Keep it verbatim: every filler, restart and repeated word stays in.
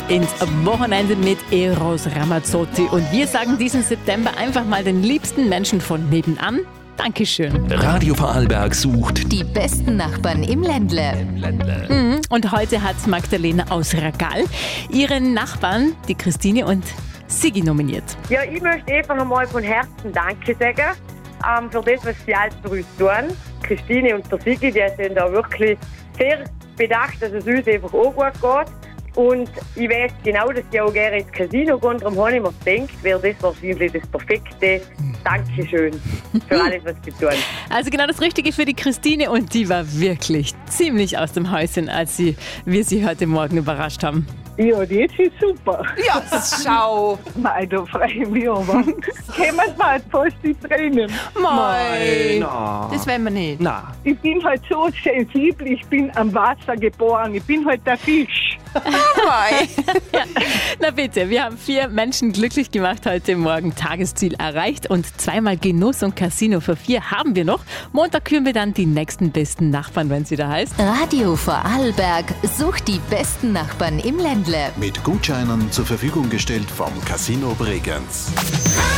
ins Wochenende mit Eros Ramazzotti. Und wir sagen diesen September einfach mal den liebsten Menschen von nebenan Dankeschön. Radio Vorarlberg sucht die besten Nachbarn im Ländle. Mhm. Und heute hat Magdalena aus Ragal ihren Nachbarn, die Christine und Sigi, nominiert. Ja, ich möchte einfach einmal von Herzen Danke sagen ähm, für das, was sie alles für uns tun. Christine und der Sigi, die sind da wirklich sehr bedacht, dass es uns einfach auch gut geht. Und ich weiß genau, dass sie auch gerne ins Casino gehen. Darum habe ich mir gedacht, wäre das wahrscheinlich das perfekte Dankeschön für alles, was sie tun. Also genau das Richtige für die Christine, und die war wirklich ziemlich aus dem Häuschen, als sie, wir sie heute Morgen überrascht haben. Ja, das ist super. Ja, schau. Nein, da freue ich mich aber. Kommen wir jetzt fast die Tränen. Mei. Na. Das wollen wir nicht. Na. Ich bin halt so sensibel, ich bin am Wasser geboren, ich bin halt der Fisch. Mei. Na bitte, wir haben vier Menschen glücklich gemacht heute Morgen. Tagesziel erreicht und zweimal Genuss und Casino für vier haben wir noch. Montag küren wir dann die nächsten besten Nachbarn, wenn es wieder heißt. Radio Vorarlberg sucht die besten Nachbarn im Ländle. Mit Gutscheinen zur Verfügung gestellt vom Casino Bregenz.